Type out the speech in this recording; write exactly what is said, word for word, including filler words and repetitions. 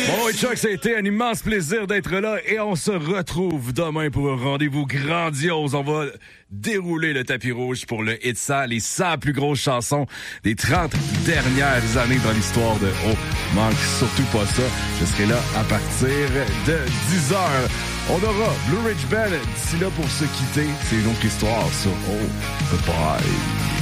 Bon, et Chuck, ça a été un immense plaisir d'être là et on se retrouve demain pour un rendez-vous grandiose. On va dérouler le tapis rouge pour le hit cent, les cent plus grosses chansons des trente dernières années dans l'histoire de Oh, manque surtout pas ça. Je serai là à partir de dix heures. On aura Blue Ridge Band d'ici là pour se quitter. C'est une autre histoire, ça. Oh, bye bye.